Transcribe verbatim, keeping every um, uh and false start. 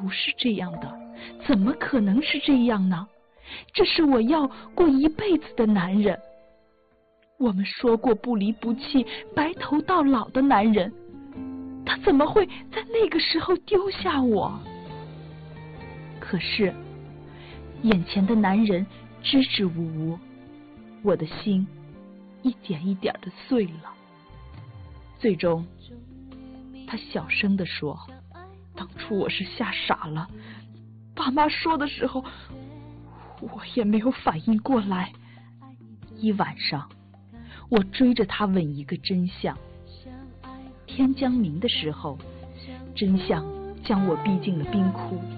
不是这样的，怎么可能是这样呢？这是我要过一辈子的男人。我们说过不离不弃、白头到老的男人，他怎么会在那个时候丢下我？可是眼前的男人支支吾吾，我的心一点一点的碎了。最终他小声地说，当初我是吓傻了，爸妈说的时候我也没有反应过来。一晚上我追着他问一个真相，天将明的时候，真相将我逼进了冰窟。